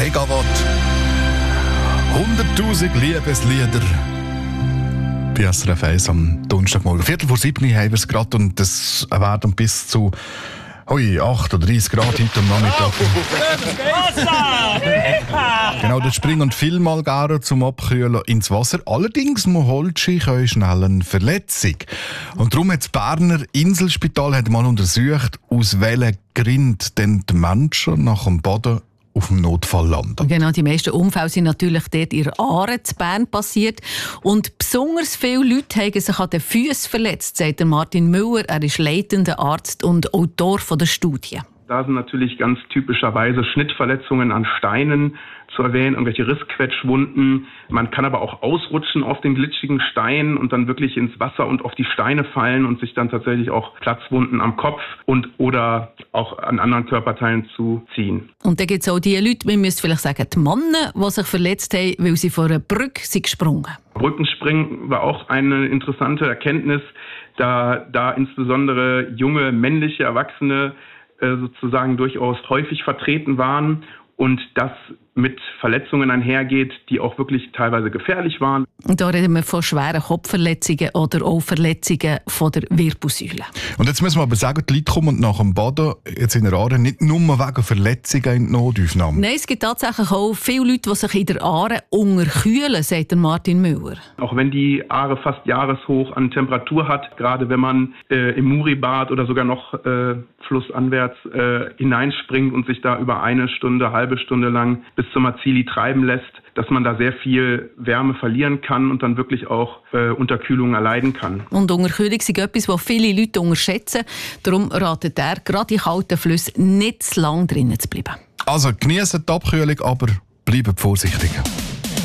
Megawatt. 100'000 Liebeslieder. Bei SRF 1 am Donnerstagmorgen. 6:45 haben wir es gerade und das werden bis zu 38 Grad heute am Nachmittag. Genau, das Spring- und Filmalgaren zum Abkühlen ins Wasser. Allerdings muss Holzski schnell eine Verletzung. Und darum hat das Berner Inselspital mal untersucht, aus welchen Gründen denn die Menschen nach dem Boden auf dem Notfall landen. Genau, die meisten Unfälle sind natürlich dort in Aare zu Bern passiert. Und besonders viele Leute haben sich an den Füßen verletzt, sagt Martin Müller. Er ist leitender Arzt und Autor der Studie. Da sind natürlich ganz typischerweise Schnittverletzungen an Steinen zu erwähnen, irgendwelche Rissquetschwunden. Man kann aber auch ausrutschen auf den glitschigen Stein und dann wirklich ins Wasser und auf die Steine fallen und sich dann tatsächlich auch Platzwunden am Kopf und oder auch an anderen Körperteilen zuziehen. Und dann gibt es auch die Leute, man müsste vielleicht sagen, die Männer, die sich verletzt haben, weil sie vor einer Brücke gesprungen sind. Brückenspringen war auch eine interessante Erkenntnis, da insbesondere junge männliche Erwachsene sozusagen durchaus häufig vertreten waren und das mit Verletzungen einhergeht, die auch wirklich teilweise gefährlich waren. Und da reden wir von schweren Kopfverletzungen oder auch Verletzungen von der Wirbelsäule. Und jetzt müssen wir aber sagen, die Leute kommen nach dem Boden jetzt in der Aare nicht nur wegen Verletzungen in die Notaufnahme. Nein, es gibt tatsächlich auch viele Leute, die sich in der Aare unterkühlen, sagt Martin Müller. Auch wenn die Aare fast jahreshoch an Temperatur hat, gerade wenn man im Muribad oder sogar noch flussanwärts hineinspringt und sich da über eine halbe Stunde lang bis zum Azili treiben lässt, dass man da sehr viel Wärme verlieren kann und dann wirklich auch Unterkühlung erleiden kann. Und Unterkühlung ist etwas, was viele Leute unterschätzen. Darum ratet er, gerade in kalten Flüssen nicht zu lange drinnen zu bleiben. Also genießt die Abkühlung, aber bleibt vorsichtig.